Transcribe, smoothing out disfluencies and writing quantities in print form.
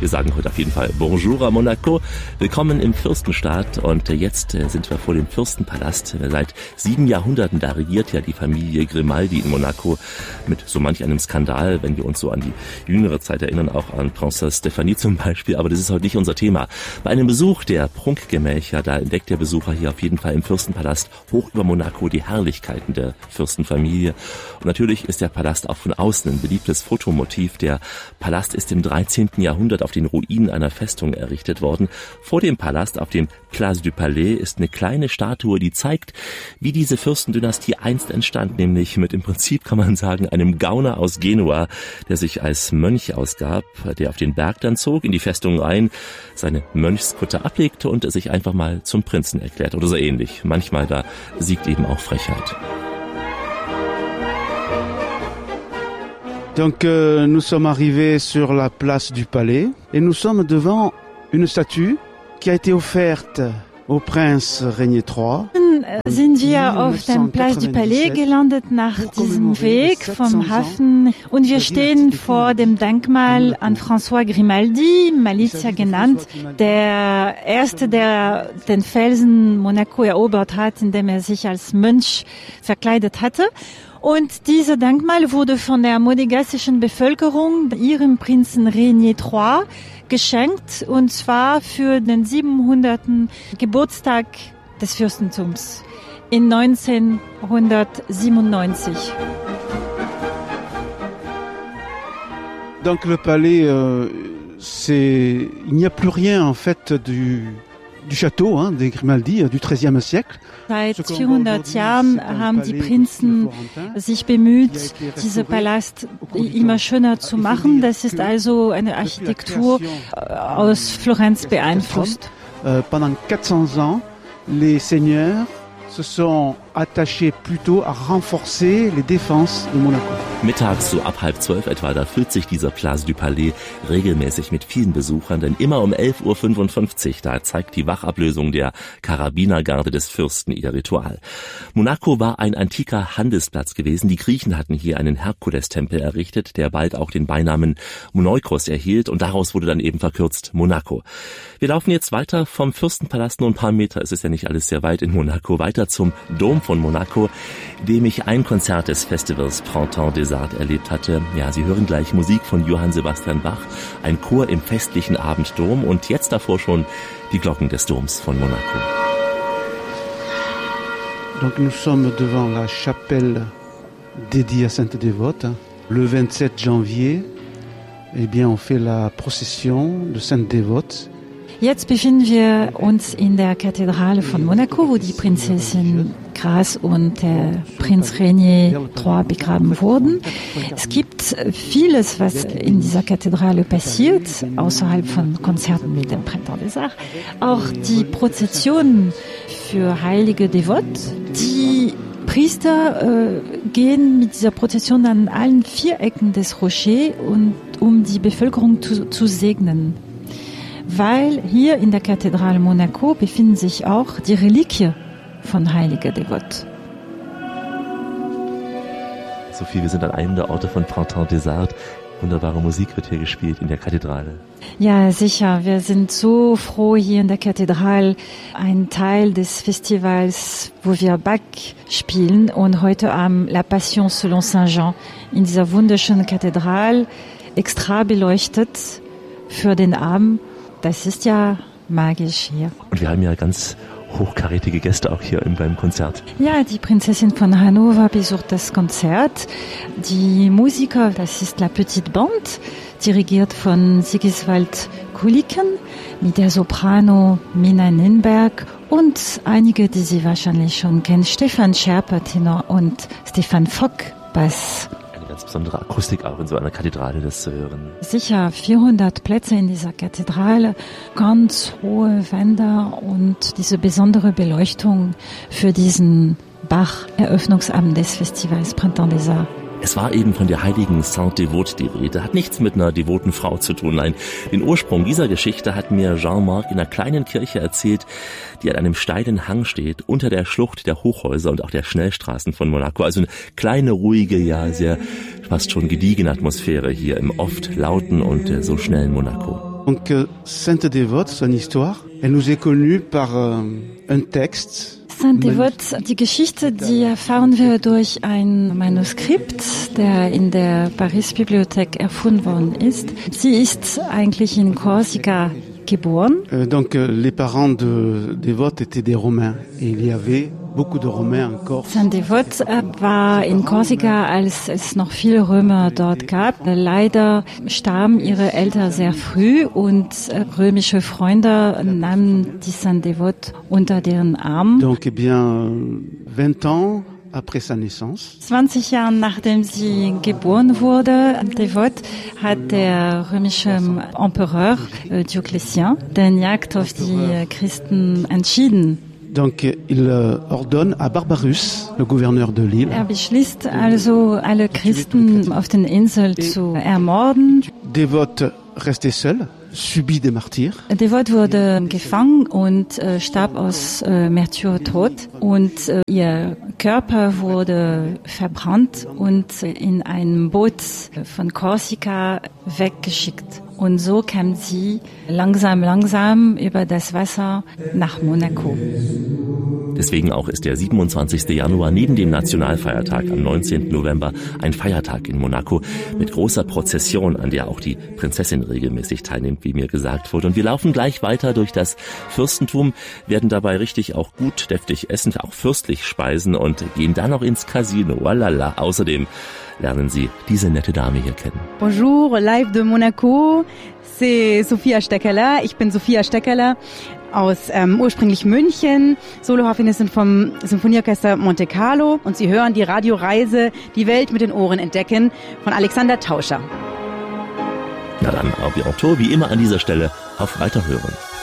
Wir sagen heute auf jeden Fall Bonjour à Monaco. Willkommen im Fürstenstaat und jetzt sind wir vor dem Fürstenpalast. Seit 7 Jahrhunderten, da regiert ja die Familie Grimaldi in Monaco mit so manch einem Skandal, wenn wir uns so an die jüngere Zeit erinnern, auch an Prinzessin Stephanie zum Beispiel, aber das ist heute nicht unser Thema. Bei einem Besuch der Prunkgemächer, da entdeckt der Besucher hier auf jeden Fall im Fürstenpalast hoch über Monaco die Herrlichkeiten der Fürstenfamilie. Und natürlich ist der Palast auch von außen ein beliebtes Fotomotiv. Der Palast ist im 13. Jahrhundert auf den Ruinen einer Festung errichtet worden. Vor dem Palast, auf dem Place du Palais, ist eine kleine Statue, die zeigt, wie diese Fürstendynastie einst entstand, nämlich mit im Prinzip, kann man sagen, einem Gauner aus Genua, der sich als Mönch ausgab, der auf den Berg dann zog, in die Festung rein, seine Mönchskutte ablegte und sich einfach mal zum Prinzen erklärt oder so ähnlich. Manchmal da siegt eben auch Frechheit. Donc nous sommes arrivés sur la place du Palais et nous sommes devant une statue qui a été offerte au Prince Régnier III. Sind wir auf dem Place du Palais gelandet nach diesem Weg vom Hafen und wir stehen vor dem Denkmal an François Grimaldi, Malizia genannt, der Erste, der den Felsen Monaco erobert hat, indem er sich als Mönch verkleidet hatte. Und dieses Denkmal wurde von der monegassischen Bevölkerung ihrem Prinzen Régnier III geschenkt, und zwar für den 700. Geburtstag des Fürstentums in 1997. Donc le palais, il n'y a plus rien en fait du Château des Grimaldi du XIIIe siècle. Seit 400 Jahren haben die Prinzen sich bemüht, diesen Palast immer schöner zu machen. Das ist also eine Architektur aus Florenz beeinflusst. Pendant 400 ans, les seigneurs se sont attachés plutôt à renforcer les défenses de Monaco. Mittags, so ab 11:30 etwa, da füllt sich dieser Place du Palais regelmäßig mit vielen Besuchern, denn immer um 11:55 Uhr, da zeigt die Wachablösung der Karabinergarde des Fürsten ihr Ritual. Monaco war ein antiker Handelsplatz gewesen. Die Griechen hatten hier einen Herkulestempel errichtet, der bald auch den Beinamen Moneikos erhielt, und daraus wurde dann eben verkürzt Monaco. Wir laufen jetzt weiter vom Fürstenpalast, nur ein paar Meter, es ist ja nicht alles sehr weit in Monaco, weiter zum Dom von Monaco, dem ich ein Konzert des Festivals Printemps des Arts erlebt hatte. Ja, Sie hören gleich Musik von Johann Sebastian Bach, ein Chor im festlichen Abenddom und jetzt davor schon die Glocken des Doms von Monaco. Donc nous sommes devant la chapelle dédiée à Sainte Dévote. Le 27 janvier, eh bien, on fait la procession de Sainte Dévote. Jetzt befinden wir uns in der Kathedrale von Monaco, wo die Prinzessin Grace und der Prinz Régnier III begraben wurden. Es gibt vieles, was in dieser Kathedrale passiert, außerhalb von Konzerten mit dem Printemps des Arts. Auch die Prozessionen für heilige Devote. Die Priester gehen mit dieser Prozession an allen 4 Ecken des Rochers, um die Bevölkerung zu segnen. Weil hier in der Kathedrale Monaco befinden sich auch die Reliquien von heiliger Devote. Sophie, wir sind an einem der Orte von Printemps des Arts. Wunderbare Musik wird hier gespielt in der Kathedrale. Ja, sicher. Wir sind so froh, hier in der Kathedrale ein Teil des Festivals, wo wir Bach spielen, und heute Abend La Passion selon Saint Jean in dieser wunderschönen Kathedrale, extra beleuchtet für den Abend. Das ist ja magisch hier. Und wir haben ja ganz hochkarätige Gäste auch hier beim Konzert. Ja, die Prinzessin von Hannover besucht das Konzert. Die Musiker, das ist La Petite Bande, dirigiert von Sigiswald Kuliken, mit der Soprano Mina Ninberg und einige, die Sie wahrscheinlich schon kennen, Stefan Scherper, Tenor, und Stefan Fock, Bass. Ganz besondere Akustik auch in so einer Kathedrale, das zu hören. Sicher 400 Plätze in dieser Kathedrale, ganz hohe Wände und diese besondere Beleuchtung für diesen Bach-Eröffnungsabend des Festivals Printemps des Arts. Es war eben von der heiligen Sainte Dévote die Rede. Hat nichts mit einer devoten Frau zu tun. Nein, den Ursprung dieser Geschichte hat mir Jean-Marc in einer kleinen Kirche erzählt, die an einem steilen Hang steht, unter der Schlucht der Hochhäuser und auch der Schnellstraßen von Monaco. Also eine kleine, ruhige, ja sehr fast schon gediegene Atmosphäre hier im oft lauten und so schnellen Monaco. Donc, Sainte Dévote, son histoire, elle nous est connue par un texte. Sainte Dévote, die Geschichte, die erfahren wir durch ein Manuskript, der in der Paris-Bibliothek erfunden worden ist. Sie ist eigentlich in Korsika geboren. Donc, les parents de Dévote étaient des Romains et il y avait beaucoup de Romains en Corse. Sainte Dévote war in Korsika, als es noch viele Römer dort gab. Leider starben ihre Eltern sehr früh und römische Freunde nahmen die Sainte Dévote unter deren Arm. Donc, 20 ans après sa naissance. 20 Jahre nachdem sie geboren wurde, Dévote, hat der römische Empereur Diocletian den Jagd auf die Christen entschieden. Donc, il ordonne à Barbarus, le gouverneur de l'île. Er beschließt also, alle Christen auf den Inseln zu ermorden. Dévote restait seul, subit des martyrs. Dévote wurde gefangen und starb aus Märtyrertod und ihr Körper wurde verbrannt und in einem Boot von Korsika weggeschickt. Und so kam sie langsam über das Wasser nach Monaco. Deswegen auch ist der 27. Januar neben dem Nationalfeiertag am 19. November ein Feiertag in Monaco mit großer Prozession, an der auch die Prinzessin regelmäßig teilnimmt, wie mir gesagt wurde. Und wir laufen gleich weiter durch das Fürstentum, werden dabei richtig auch gut deftig essen, auch fürstlich speisen und gehen dann noch ins Casino. Walala. Außerdem lernen Sie diese nette Dame hier kennen. Bonjour, live de Monaco. C'est Sophia Steckerler. Ich bin Sophia Steckerler aus ursprünglich München, Soloharfenistin vom Symphonieorchester Monte Carlo. Und Sie hören die Radioreise Die Welt mit den Ohren entdecken von Alexander Tauscher. Na dann, à bientôt, wie immer an dieser Stelle, auf Weiterhören.